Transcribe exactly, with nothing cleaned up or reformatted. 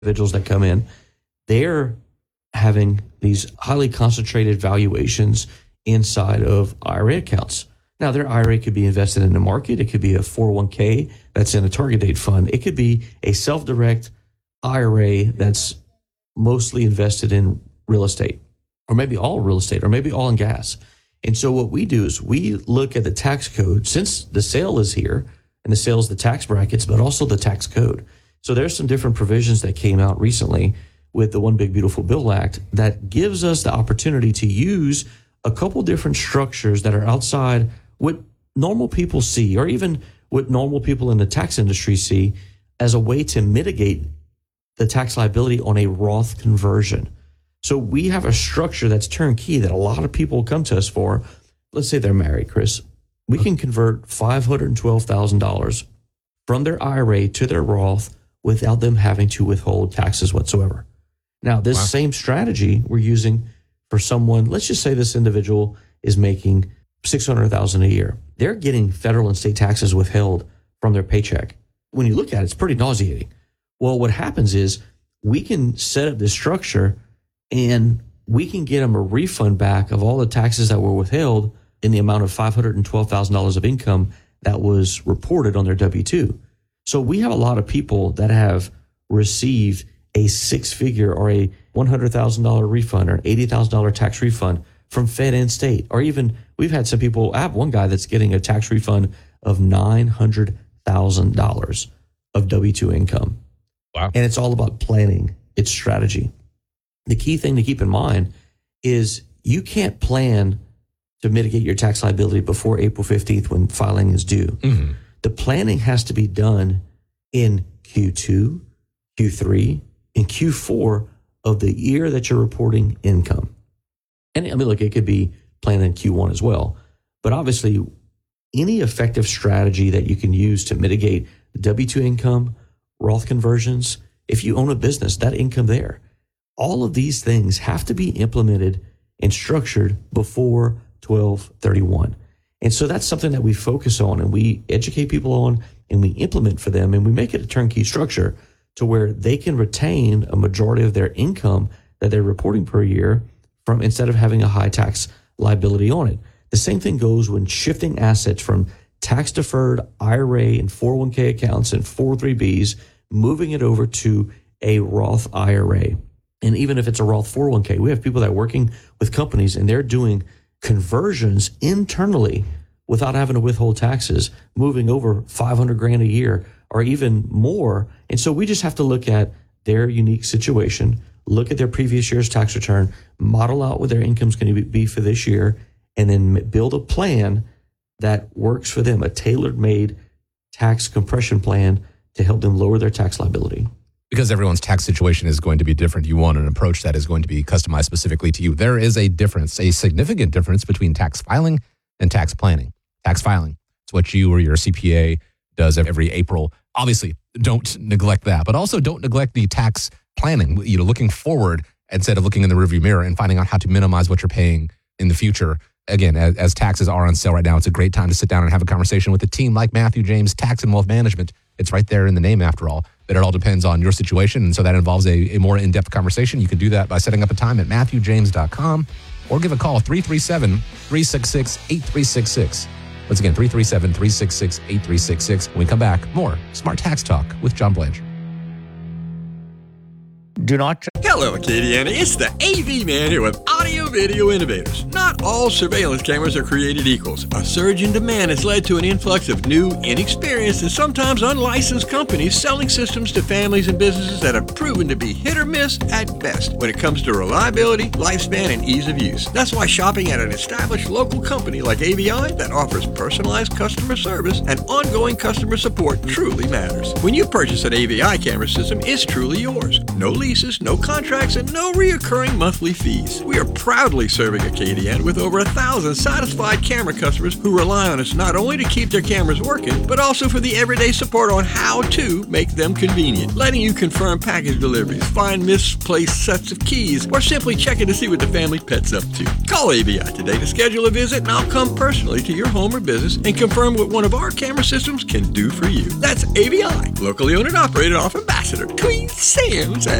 individuals that come in, they're having these highly concentrated valuations inside of I R A accounts. Now, their I R A could be invested in the market. It could be a four oh one k that's in a target date fund. It could be a self-direct I R A that's mostly invested in real estate, or maybe all real estate, or maybe all in gas. And so what we do is we look at the tax code, since the sale is here, and the sale is the tax brackets, but also the tax code. So there's some different provisions that came out recently with the One Big Beautiful Bill Act that gives us the opportunity to use a couple different structures that are outside what normal people see, or even what normal people in the tax industry see, as a way to mitigate the tax liability on a Roth conversion. So we have a structure that's turnkey that a lot of people come to us for. Let's say they're married, Chris. We can convert five hundred twelve thousand dollars from their I R A to their Roth without them having to withhold taxes whatsoever. Now, this wow. same strategy we're using for someone, let's just say this individual is making six hundred thousand dollars a year. They're getting federal and state taxes withheld from their paycheck. When you look at it, it's pretty nauseating. Well, what happens is we can set up this structure and we can get them a refund back of all the taxes that were withheld in the amount of five hundred twelve thousand dollars of income that was reported on their W two. So we have a lot of people that have received a six-figure or a one hundred thousand dollars refund or an eighty thousand dollars tax refund from Fed and state. Or even we've had some people, I have one guy that's getting a tax refund of nine hundred thousand dollars of W two income. Wow. And it's all about planning, it's strategy. The key thing to keep in mind is you can't plan to mitigate your tax liability before April fifteenth when filing is due. Mm-hmm. The planning has to be done in Q two, Q three, and Q four of the year that you're reporting income. And I mean, look, it could be planned in Q one as well. But obviously, any effective strategy that you can use to mitigate W two income, Roth conversions, if you own a business, that income there, all of these things have to be implemented and structured before twelve thirty-one. And so that's something that we focus on and we educate people on and we implement for them, and we make it a turnkey structure to where they can retain a majority of their income that they're reporting per year from, instead of having a high tax liability on it. The same thing goes when shifting assets from tax deferred I R A and four oh one k accounts and four oh three B's, moving it over to a Roth I R A. And even if it's a Roth four oh one k, we have people that are working with companies and they're doing conversions internally without having to withhold taxes, moving over five hundred grand a year or even more. And so we just have to look at their unique situation, look at their previous year's tax return, model out what their income's going to be for this year, and then build a plan that works for them, a tailor-made tax compression plan to help them lower their tax liability. Because everyone's tax situation is going to be different, you want an approach that is going to be customized specifically to you. There is a difference, a significant difference between tax filing and tax planning. Tax filing, it's what you or your C P A does every April. Obviously, don't neglect that, but also don't neglect the tax planning, you know, looking forward instead of looking in the rearview mirror and finding out how to minimize what you're paying in the future. Again, as, as taxes are on sale right now, it's a great time to sit down and have a conversation with a team like Matthew James Tax and Wealth Management. It's right there in the name, after all, but it all depends on your situation. And so that involves a, a more in-depth conversation. You can do that by setting up a time at matthew james dot com or give a call, three three seven, three six six, eight three six six. Once again, three three seven, three six six, eight three six six. When we come back, more Smart Tax Talk with John Blanchard. Do not... Hello, Acadiana. It's the A V Man here with Audio Video Innovators. Not all surveillance cameras are created equals. A surge in demand has led to an influx of new, inexperienced, and sometimes unlicensed companies selling systems to families and businesses that have proven to be hit or miss at best when it comes to reliability, lifespan, and ease of use. That's why shopping at an established local company like A V I that offers personalized customer service and ongoing customer support truly matters. When you purchase an A V I camera system, it's truly yours. No leases, no contracts, contracts and no reoccurring monthly fees. We are proudly serving Acadiana with over a thousand satisfied camera customers who rely on us not only to keep their cameras working, but also for the everyday support on how to make them convenient, letting you confirm package deliveries, find misplaced sets of keys, or simply checking to see what the family pet's up to. Call A V I today to schedule a visit, and I'll come personally to your home or business and confirm what one of our camera systems can do for you. That's A V I, locally owned and operated off Ambassador, Tweed Sands.